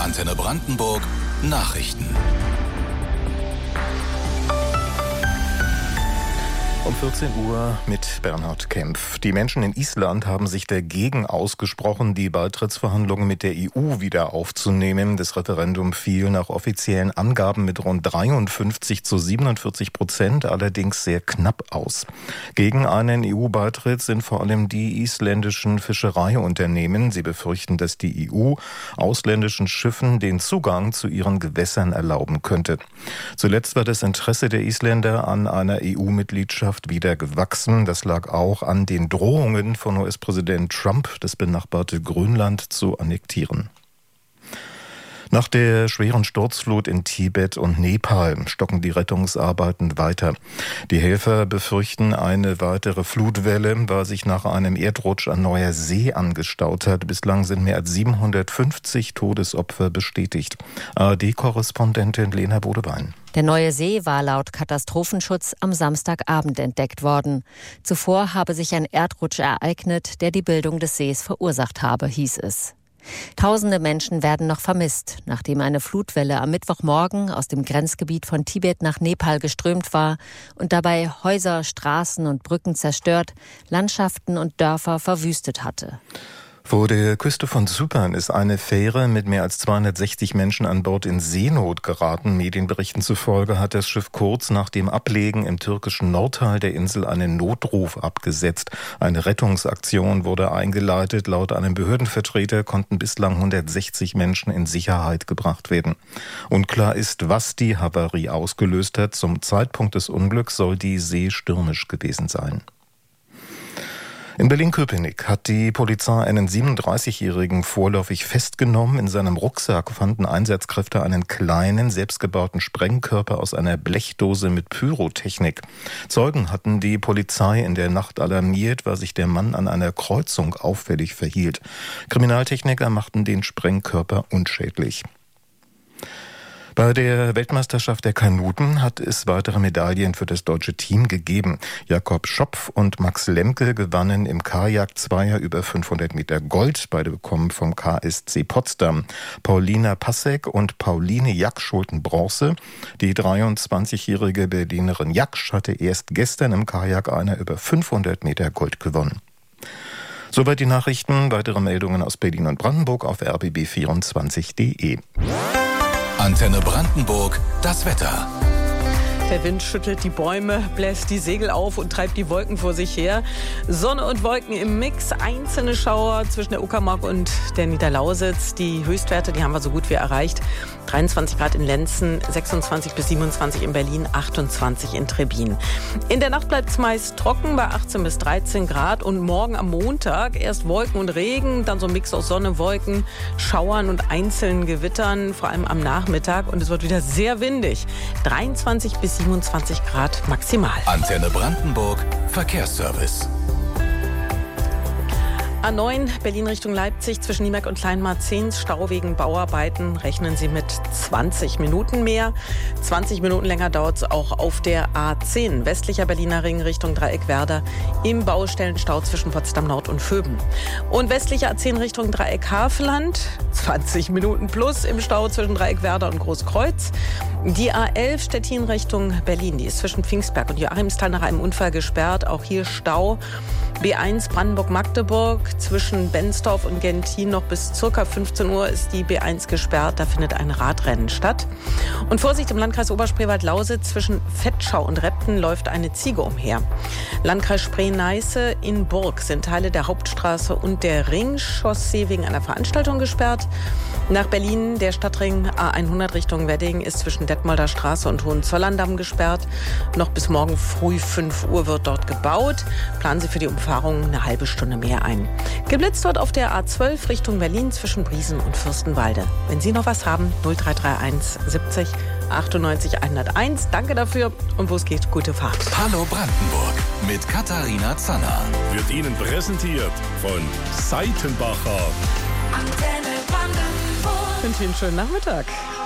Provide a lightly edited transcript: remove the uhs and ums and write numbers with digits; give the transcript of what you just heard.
Antenne Brandenburg Nachrichten. Um 14 Uhr mit Bernhard Kempf. Die Menschen in Island haben sich dagegen ausgesprochen, die Beitrittsverhandlungen mit der EU wieder aufzunehmen. Das Referendum fiel nach offiziellen Angaben mit rund 53-47%, allerdings sehr knapp aus. Gegen einen EU-Beitritt sind vor allem die isländischen Fischereiunternehmen. Sie befürchten, dass die EU ausländischen Schiffen den Zugang zu ihren Gewässern erlauben könnte. Zuletzt war das Interesse der Isländer an einer EU-Mitgliedschaft wieder gewachsen. Das lag auch an den Drohungen von US-Präsident Trump, das benachbarte Grönland zu annektieren. Nach der schweren Sturzflut in Tibet und Nepal stocken die Rettungsarbeiten weiter. Die Helfer befürchten eine weitere Flutwelle, weil sich nach einem Erdrutsch ein neuer See angestaut hat. Bislang sind mehr als 750 Todesopfer bestätigt. ARD-Korrespondentin Lena Bodewein. Der neue See war laut Katastrophenschutz am Samstagabend entdeckt worden. Zuvor habe sich ein Erdrutsch ereignet, der die Bildung des Sees verursacht habe, hieß es. Tausende Menschen werden noch vermisst, nachdem eine Flutwelle am Mittwochmorgen aus dem Grenzgebiet von Tibet nach Nepal geströmt war und dabei Häuser, Straßen und Brücken zerstört, Landschaften und Dörfer verwüstet hatte. Vor der Küste von Zypern ist eine Fähre mit mehr als 260 Menschen an Bord in Seenot geraten. Medienberichten zufolge hat das Schiff kurz nach dem Ablegen im türkischen Nordteil der Insel einen Notruf abgesetzt. Eine Rettungsaktion wurde eingeleitet. Laut einem Behördenvertreter konnten bislang 160 Menschen in Sicherheit gebracht werden. Unklar ist, was die Havarie ausgelöst hat. Zum Zeitpunkt des Unglücks soll die See stürmisch gewesen sein. In Berlin-Köpenick hat die Polizei einen 37-Jährigen vorläufig festgenommen. In seinem Rucksack fanden Einsatzkräfte einen kleinen, selbstgebauten Sprengkörper aus einer Blechdose mit Pyrotechnik. Zeugen hatten die Polizei in der Nacht alarmiert, weil sich der Mann an einer Kreuzung auffällig verhielt. Kriminaltechniker machten den Sprengkörper unschädlich. Bei der Weltmeisterschaft der Kanuten hat es weitere Medaillen für das deutsche Team gegeben. Jakob Schopf und Max Lemke gewannen im Kajak-Zweier über 500 Meter Gold. Beide bekommen vom KSC Potsdam. Paulina Passek und Pauline Jaksch holten Bronze. Die 23-jährige Berlinerin Jaksch hatte erst gestern im Kajak-Einer über 500 Meter Gold gewonnen. Soweit die Nachrichten. Weitere Meldungen aus Berlin und Brandenburg auf rbb24.de. Antenne Brandenburg, das Wetter. Der Wind schüttelt die Bäume, bläst die Segel auf und treibt die Wolken vor sich her. Sonne und Wolken im Mix, einzelne Schauer zwischen der Uckermark und der Niederlausitz. Die Höchstwerte, die haben wir so gut wie erreicht. 23 Grad in Lenzen, 26 bis 27 in Berlin, 28 in Trebbin. In der Nacht bleibt es meist trocken bei 18 bis 13 Grad. Und morgen am Montag erst Wolken und Regen, dann so ein Mix aus Sonne, Wolken, Schauern und einzelnen Gewittern, vor allem am Nachmittag. Und es wird wieder sehr windig. 23 bis 27 Grad maximal. Antenne Brandenburg, Verkehrsservice. A9 Berlin Richtung Leipzig zwischen Niemerk und Kleinmarzens, Stau wegen Bauarbeiten, rechnen Sie mit 20 Minuten mehr. 20 Minuten länger dauert es auch auf der A10 westlicher Berliner Ring Richtung Dreieck-Werder im Baustellenstau zwischen Potsdam Nord und Vöben. Und westlicher A10 Richtung Dreieck-Havelland, 20 Minuten plus im Stau zwischen Dreieck-Werder und Großkreuz. Die A11 Stettin Richtung Berlin, die ist zwischen Pfingstberg und Joachimsthal nach einem Unfall gesperrt. Auch hier Stau. B1 Brandenburg-Magdeburg zwischen Benzdorf und Gentin noch bis ca. 15 Uhr ist die B1 gesperrt. Da findet ein Radrennen statt. Und Vorsicht, im Landkreis Oberspreewald-Lausitz zwischen Vetschau und Repten läuft eine Ziege umher. Landkreis Spree-Neiße in Burg sind Teile der Hauptstraße und der Ringchaussee wegen einer Veranstaltung gesperrt. Nach Berlin, der Stadtring A100 Richtung Wedding ist zwischen Detmolder Straße und Hohenzollern-Damm gesperrt. Noch bis morgen früh 5 Uhr wird dort gebaut. Planen Sie für die Umfahrung eine halbe Stunde mehr ein. Geblitzt dort auf der A12 Richtung Berlin zwischen Briesen und Fürstenwalde. Wenn Sie noch was haben, 0331 70 98 101. Danke dafür und wo es geht, gute Fahrt. Hallo Brandenburg mit Katharina Zanner. Wird Ihnen präsentiert von Seitenbacher. Ich wünsche Ihnen einen schönen Nachmittag.